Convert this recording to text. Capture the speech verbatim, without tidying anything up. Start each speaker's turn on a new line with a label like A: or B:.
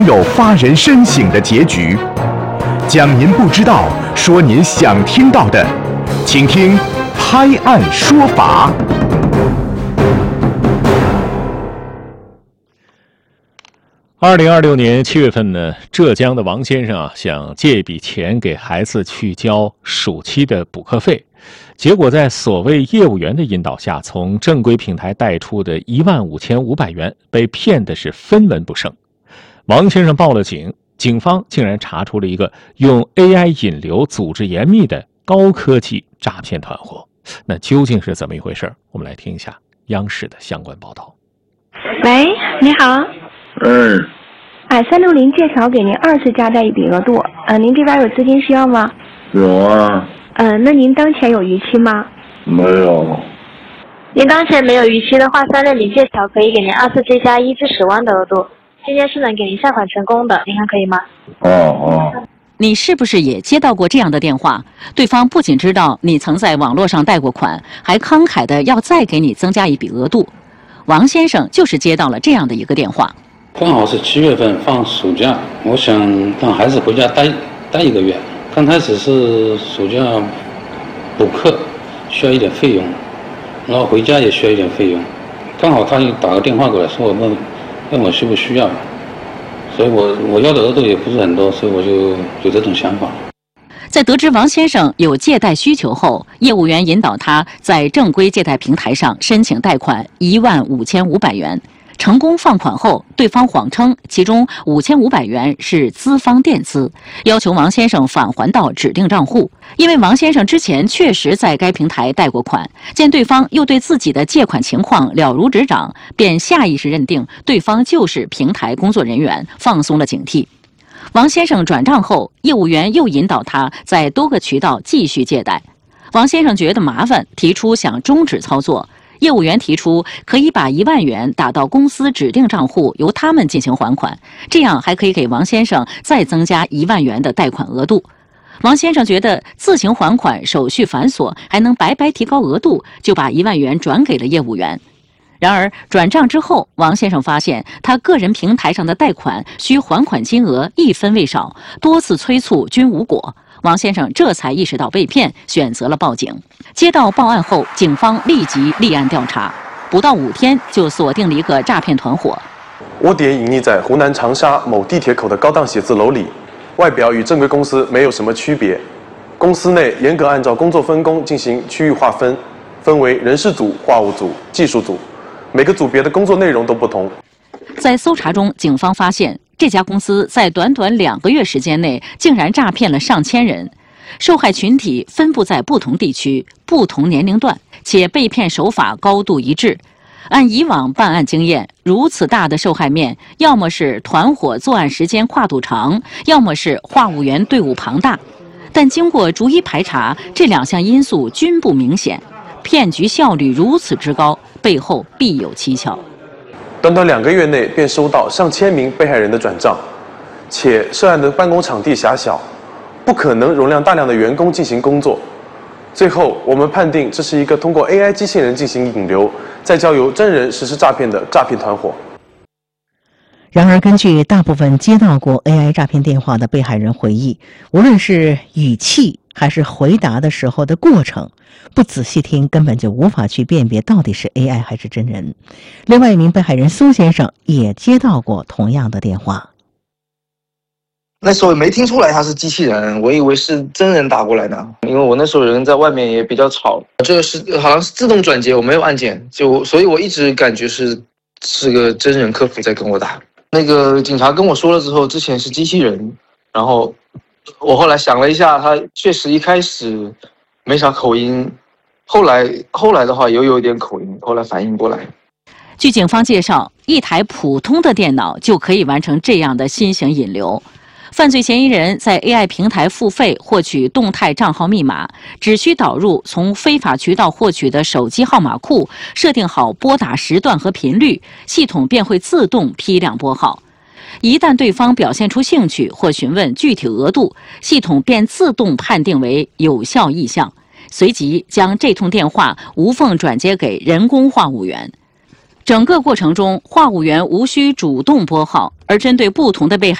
A: 有发人深省的结局。讲您不知道，说您想听到的，请听拍案说法。
B: 二零二六年七月份呢，浙江的王先生啊想借一笔钱给孩子去交暑期的补课费，结果在所谓业务员的引导下，从正规平台贷出的一万五千五百元被骗的是分文不剩。王先生报了警，警方竟然查出了一个用 A I 引流、组织严密的高科技诈骗团伙。那究竟是怎么一回事？我们来听一下央视的相关报道。
C: 喂，你好。
D: 嗯。
C: 哎，三六零借条给您二次加贷一笔额度，呃，您这边有资金需要吗？
D: 有啊。
C: 呃，那您当前有逾期吗？
D: 没有。
E: 您当前没有逾期的话，三六零借条可以给您二次追加一至十万的额度，今天是能给您下款成功的，您看可以吗？
D: 哦哦。
F: 你是不是也接到过这样的电话？对方不仅知道你曾在网络上贷过款，还慷慨的要再给你增加一笔额度。王先生就是接到了这样的一个电话。
G: 刚好是七月份放暑假，我想让孩子回家待待一个月。刚开始是暑假补课需要一点费用，然后回家也需要一点费用。刚好他又打个电话过来，说我问问我需不需要，所以我我要的额度也不是很多，所以我就有这种想法。
F: 在得知王先生有借贷需求后，业务员引导他在正规借贷平台上申请贷款一万五千五百元。成功放款后，对方谎称其中五千五百元是资方垫资，要求王先生返还到指定账户。因为王先生之前确实在该平台贷过款，见对方又对自己的借款情况了如指掌，便下意识认定对方就是平台工作人员，放松了警惕。王先生转账后，业务员又引导他在多个渠道继续借贷。王先生觉得麻烦，提出想终止操作。业务员提出可以把一万元打到公司指定账户，由他们进行还款，这样还可以给王先生再增加一万元的贷款额度。王先生觉得自行还款手续繁琐，还能白白提高额度，就把一万元转给了业务员。然而转账之后，王先生发现他个人平台上的贷款需还款金额一分未少，多次催促均无果。王先生这才意识到被骗，选择了报警。接到报案后，警方立即立案调查，不到五天就锁定了一个诈骗团伙。
H: 窝点隐匿在湖南长沙某地铁口的高档写字楼里，外表与正规公司没有什么区别。公司内严格按照工作分工进行区域划分，分为人事组、话务组、技术组，每个组别的工作内容都不同。
F: 在搜查中，警方发现这家公司在短短两个月时间内，竟然诈骗了上千人，受害群体分布在不同地区、不同年龄段，且被骗手法高度一致。按以往办案经验，如此大的受害面，要么是团伙作案时间跨度长，要么是话务员队伍庞大。但经过逐一排查，这两项因素均不明显。骗局效率如此之高，背后必有蹊跷。
H: 短短两个月内便收到上千名被害人的转账，且涉案的办公场地狭小，不可能容量大量的员工进行工作。最后，我们判定这是一个通过 A I 机器人进行引流，再交由真人实施诈骗的诈骗团伙。
I: 然而，根据大部分接到过 A I 诈骗电话的被害人回忆，无论是语气还是回答的时候的过程，不仔细听根本就无法去辨别到底是 A I 还是真人。另外一名被害人苏先生也接到过同样的电话。
J: 那时候没听出来他是机器人，我以为是真人打过来的，因为我那时候人在外面也比较吵。这个是好像是自动转接，我没有按键，就所以我一直感觉是是个真人客服在跟我打。那个警察跟我说了之后，之前是机器人，然后我后来想了一下，他确实一开始没啥口音，后来后来的话又有一点口音，后来反应过来。
F: 据警方介绍，一台普通的电脑就可以完成这样的新型引流。犯罪嫌疑人在 A I 平台付费获取动态账号密码，只需导入从非法渠道获取的手机号码库，设定好拨打时段和频率，系统便会自动批量拨号。一旦对方表现出兴趣或询问具体额度，系统便自动判定为有效意向，随即将这通电话无缝转接给人工话务员。 整个过程中，话务员无需主动拨号，而针对不同的被害